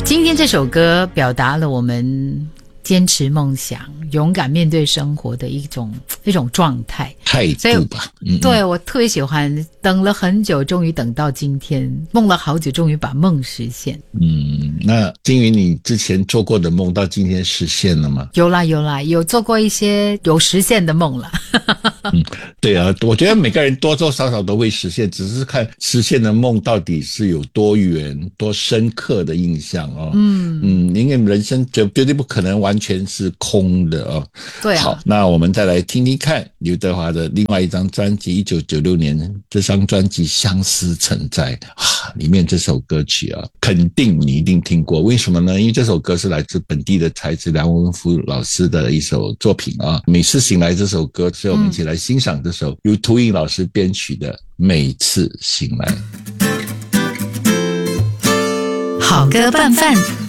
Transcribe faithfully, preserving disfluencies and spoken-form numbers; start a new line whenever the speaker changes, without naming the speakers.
今天这首歌表达了我们坚持梦想、勇敢面对生活的一种一种状态，
态度吧。嗯嗯
对，我特别喜欢，等了很久，终于等到今天，梦了好久，终于把梦实现。
嗯，那金云，你之前做过的梦到今天实现了吗？
有啦有啦，有做过一些有实现的梦啦。
嗯，对啊，我觉得每个人多多少少都会实现，只是看实现的梦到底是有多远、多深刻的印象哦。嗯嗯，因为人生绝绝对不可能完全是空的哦。
对啊。
好，那我们再来听听看刘德华的另外一张专辑，一九九六年这张专辑《相思成灾》啊，里面这首歌曲啊，肯定你一定听过。为什么呢？因为这首歌是来自本地的才子梁文福老师的一首作品啊。每次醒来这首歌，所以我们一起来欣赏这首由涂颖老师编曲的《每次醒来》。
好歌拌饭。